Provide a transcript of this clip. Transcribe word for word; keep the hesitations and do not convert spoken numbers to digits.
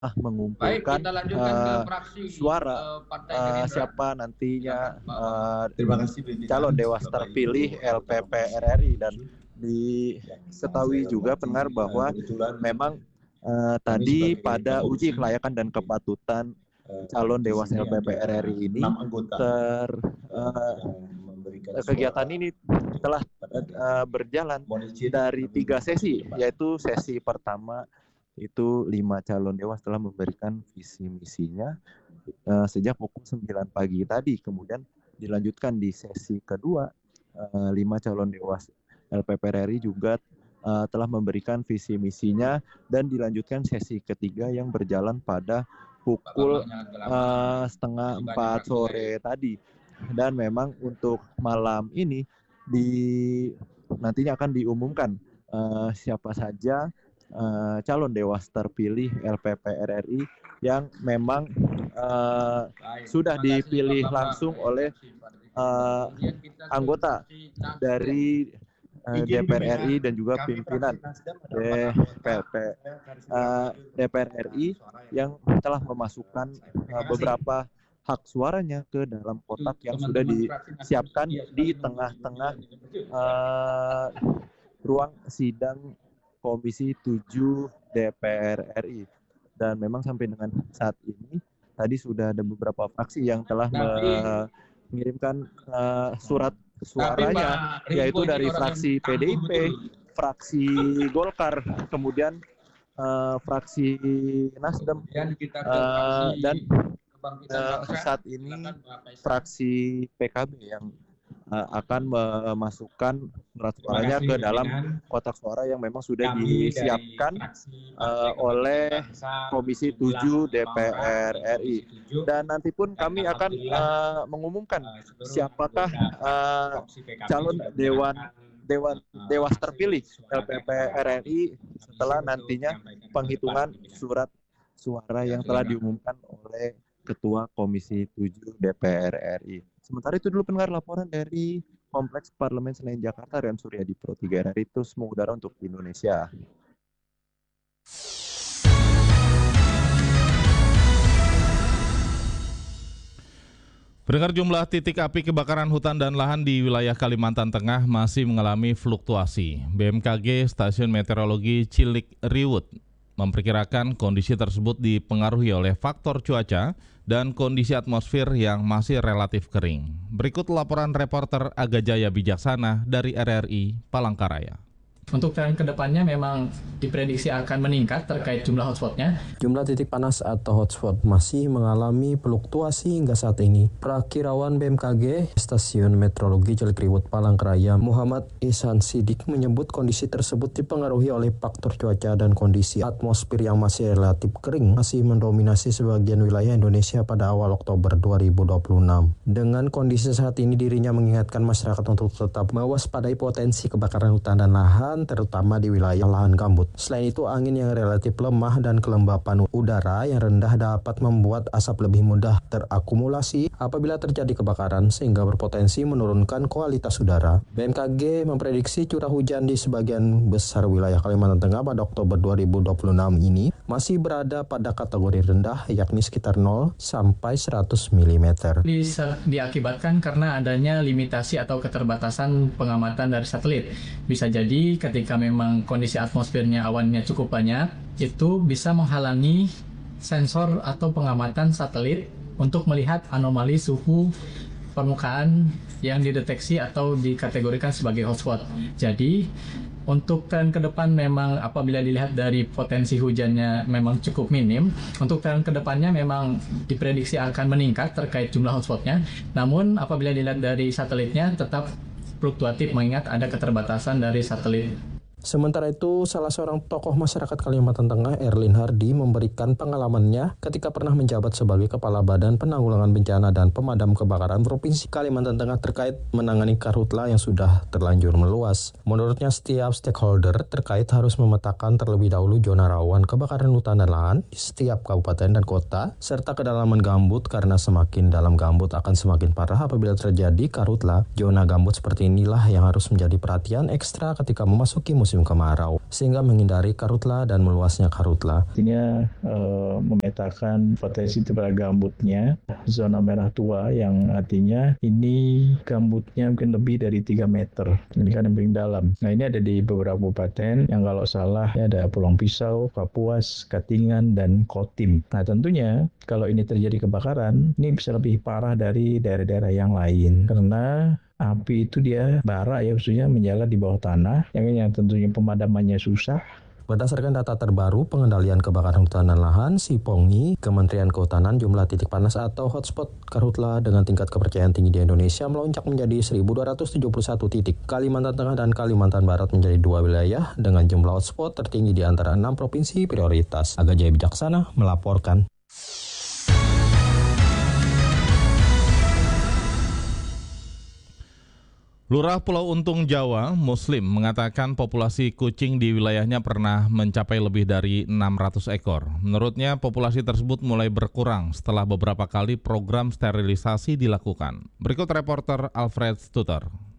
ah, Baik, mengumpulkan kita lanjutkan ke uh, fraksi suara uh, Partai uh, Gerindra. siapa nantinya uh, Terima kasih pimpinan. calon dewas terpilih L P P R R I. Dan diketahui juga pendengar bahwa memang uh, tadi pada uji kelayakan dan kepatutan calon dewas L P P R R I ini ter uh, kegiatan ini telah uh, berjalan dari tiga sesi, yaitu sesi pertama itu lima calon dewas telah memberikan visi misinya uh, sejak pukul sembilan pagi tadi. Kemudian dilanjutkan di sesi kedua, uh, lima calon dewas L P P R R I juga uh, telah memberikan visi misinya, dan dilanjutkan sesi ketiga yang berjalan pada pukul uh, setengah empat sore tadi. Dan memang untuk malam ini di nantinya akan diumumkan uh, siapa saja Uh, calon dewas terpilih L P P R R I yang memang uh, sudah dipilih langsung oleh uh, anggota dari uh, D P R R I dan juga pimpinan D P P uh, D P R R I yang telah memasukkan uh, beberapa hak suaranya ke dalam kotak yang sudah disiapkan di tengah-tengah uh, ruang sidang Komisi tujuh D P R R I. Dan memang sampai dengan saat ini tadi sudah ada beberapa fraksi yang telah mengirimkan uh, surat suaranya, yaitu dari fraksi P D I P, fraksi Golkar, kemudian uh, fraksi Nasdem, uh, dan uh, saat ini fraksi P K B yang uh, akan memasukkan surat suaranya ke dalam kotak suara yang memang sudah disiapkan uh, oleh Komisi tujuh D P R R I. Dan nanti pun kami akan uh, mengumumkan siapakah uh, calon dewan dewan dewas terpilih L P P R R I setelah nantinya penghitungan surat suara yang telah diumumkan oleh Ketua Komisi tujuh D P R R I. Sementara itu dulu pendengar laporan dari Kompleks Parlemen Senayan Jakarta, Rian Suryadi, Pro tiga R R I, terus mengudara untuk Indonesia. Pendengar, jumlah titik api kebakaran hutan dan lahan di wilayah Kalimantan Tengah masih mengalami fluktuasi. B M K G Stasiun Meteorologi Cilik Riwut memperkirakan kondisi tersebut dipengaruhi oleh faktor cuaca dan kondisi atmosfer yang masih relatif kering. Berikut laporan reporter Aga Jaya Bijaksana dari R R I Palangkaraya. Untuk tren kedepannya memang diprediksi akan meningkat terkait jumlah hotspotnya. Jumlah titik panas atau hotspot masih mengalami fluktuasi hingga saat ini. Prakirawan B M K G Stasiun Meteorologi Cilikriwut Palangkaraya Muhammad Ihsan Sidik menyebut kondisi tersebut dipengaruhi oleh faktor cuaca dan kondisi atmosfer yang masih relatif kering masih mendominasi sebagian wilayah Indonesia pada awal Oktober dua ribu dua puluh enam. Dengan kondisi saat ini, dirinya mengingatkan masyarakat untuk tetap mewaspadai potensi kebakaran hutan dan lahan, terutama di wilayah lahan gambut. Selain itu, angin yang relatif lemah dan kelembapan udara yang rendah dapat membuat asap lebih mudah terakumulasi apabila terjadi kebakaran, sehingga berpotensi menurunkan kualitas udara. B M K G memprediksi curah hujan di sebagian besar wilayah Kalimantan Tengah pada Oktober dua ribu dua puluh enam ini masih berada pada kategori rendah, yakni sekitar nol sampai seratus milimeter. Bisa diakibatkan karena adanya limitasi atau keterbatasan pengamatan dari satelit. Bisa jadi ketika memang kondisi atmosfernya awannya cukup banyak, itu bisa menghalangi sensor atau pengamatan satelit untuk melihat anomali suhu permukaan yang dideteksi atau dikategorikan sebagai hotspot. Jadi untuk tren ke depan memang apabila dilihat dari potensi hujannya memang cukup minim, untuk tren ke depannya memang diprediksi akan meningkat terkait jumlah hotspotnya. Namun apabila dilihat dari satelitnya tetap fluktuatif mengingat ada keterbatasan dari satelit. Sementara itu, salah seorang tokoh masyarakat Kalimantan Tengah, Erlin Hardi, memberikan pengalamannya ketika pernah menjabat sebagai Kepala Badan Penanggulangan Bencana dan Pemadam Kebakaran Provinsi Kalimantan Tengah terkait menangani karhutla yang sudah terlanjur meluas. Menurutnya, setiap stakeholder terkait harus memetakan terlebih dahulu zona rawan kebakaran hutan dan lahan di setiap kabupaten dan kota, serta kedalaman gambut karena semakin dalam gambut akan semakin parah apabila terjadi karhutla. Zona gambut seperti inilah yang harus menjadi perhatian ekstra ketika memasuki musim musim kemarau, sehingga menghindari karhutla dan meluasnya karhutla. Artinya eh, memetakan potensi terhadap gambutnya, zona merah tua yang artinya ini gambutnya mungkin lebih dari tiga meter. Ini kan yang paling dalam. Nah ini ada di beberapa kabupaten yang kalau salah ya ada Pulau Pisau, Kapuas, Katingan, dan Kotim. Nah tentunya kalau ini terjadi kebakaran, ini bisa lebih parah dari daerah-daerah yang lain. Karena api itu dia bara ya, khususnya menyala di bawah tanah, yang yang tentunya pemadamannya susah. Berdasarkan data terbaru pengendalian kebakaran hutan dan lahan SIPONGI, Kementerian Kehutanan, jumlah titik panas atau hotspot karhutla dengan tingkat kepercayaan tinggi di Indonesia melonjak menjadi seribu dua ratus tujuh puluh satu titik. Kalimantan Tengah dan Kalimantan Barat menjadi dua wilayah dengan jumlah hotspot tertinggi di antara enam provinsi prioritas. Aga Jaya Bijaksana melaporkan. Lurah Pulau Untung Jawa, Muslim, mengatakan populasi kucing di wilayahnya pernah mencapai lebih dari enam ratus ekor. Menurutnya, populasi tersebut mulai berkurang setelah beberapa kali program sterilisasi dilakukan. Berikut reporter Alfred Stuter.